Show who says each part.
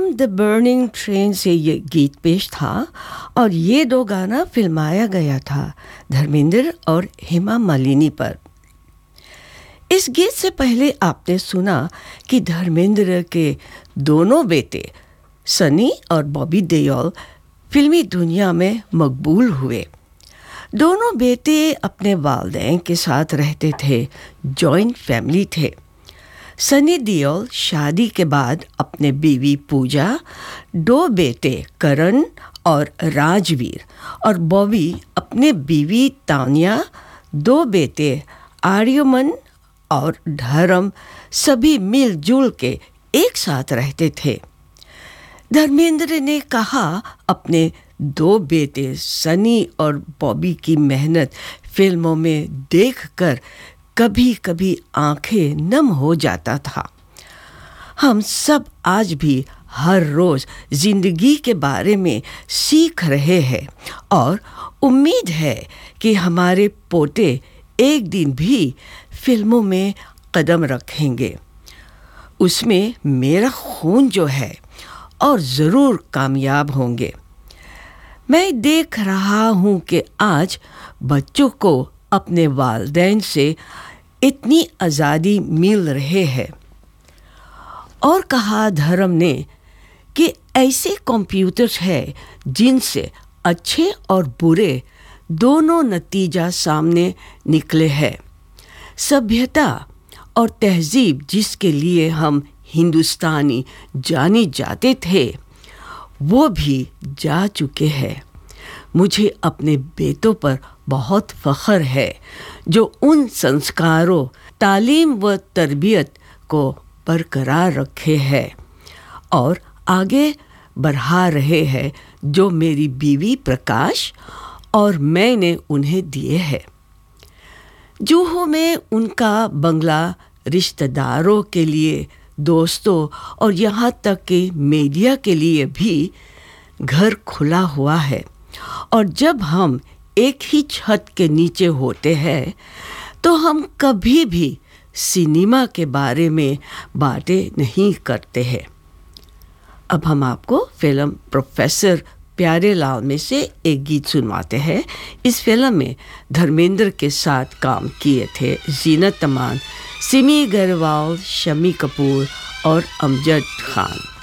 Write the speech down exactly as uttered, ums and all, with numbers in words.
Speaker 1: Film the burning train से ये गीत पेश था और ये दो गाना फिल्माया गया था धर्मेंद्र और हेमा मालिनी पर। इस गीत से पहले आपने सुना कि धर्मेंद्र के दोनों बेटे सनी और बॉबी देओल फिल्मी दुनिया में मकबूल हुए। दोनों बेटे अपने वालिदैन के साथ रहते थे, जॉइंट फैमिली थे। सनी देओल शादी के बाद अपने बीवी पूजा, दो बेटे करण और राजवीर और बॉबी अपने बीवी तानिया, दो बेटे आर्यमन और धर्म सभी मिलजुल के एक साथ रहते थे। धर्मेंद्र ने कहा अपने दो बेटे सनी और बॉबी की मेहनत फिल्मों में देखकर कभी कभी आंखें नम हो जाता था। हम सब आज भी हर रोज जिंदगी के बारे में सीख रहे हैं और उम्मीद है कि हमारे पोते एक दिन भी फिल्मों में कदम रखेंगे। उसमें मेरा खून जो है और ज़रूर कामयाब होंगे। मैं देख रहा हूँ कि आज बच्चों को अपने वालिदैन से इतनी आज़ादी मिल रही है। और कहा धर्म ने कि ऐसे कंप्यूटर्स हैं जिनसे अच्छे और बुरे दोनों नतीजा सामने निकले हैं। सभ्यता और तहजीब जिसके लिए हम हिंदुस्तानी जाने जाते थे वो भी जा चुके हैं। मुझे अपने बेटों पर बहुत फ़ख्र है जो उन संस्कारों, तालीम व तरबियत को बरकरार रखे हैं और आगे बढ़ा रहे हैं जो मेरी बीवी प्रकाश और मैंने उन्हें दिए हैं। जुहू में उनका बंगला रिश्तेदारों के लिए, दोस्तों और यहाँ तक कि मीडिया के लिए भी घर खुला हुआ है। और जब हम एक ही छत के नीचे होते हैं तो हम कभी भी सिनेमा के बारे में बातें नहीं करते हैं। अब हम आपको फिल्म प्रोफेसर प्यारेलाल में से एक गीत सुनवाते हैं। इस फिल्म में धर्मेंद्र के साथ काम किए थे जीनत अमान, सिमी अग्रवाल, शम्मी कपूर और अमजद खान।